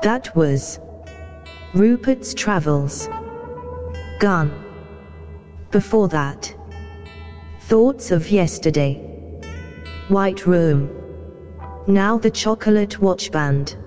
That was Rupert's Travels. Gone. Before that, Thoughts of Yesterday. White Room. Now the Chocolate Watch Band.